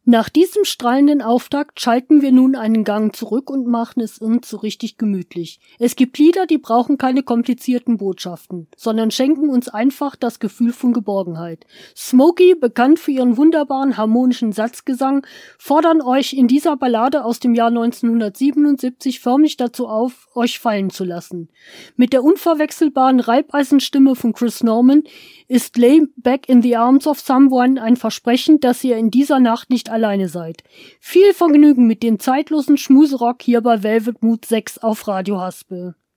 Nach diesem strahlenden Auftakt schalten wir nun einen Gang zurück und machen es uns so richtig gemütlich. Es gibt Lieder, die brauchen keine komplizierten Botschaften, sondern schenken uns einfach das Gefühl von Geborgenheit. Smokey, bekannt für ihren wunderbaren harmonischen Satzgesang, fordern euch in dieser Ballade aus dem Jahr 1977 förmlich dazu auf, euch fallen zu lassen. Mit der unverwechselbaren Reibeisenstimme von Chris Norman ist Lay Back in the Arms of Someone ein Versprechen, dass ihr in dieser Nacht nicht alleine seid. Viel Vergnügen mit dem zeitlosen Schmuserock hier bei Velvet Mood 6 auf Radio Haspel.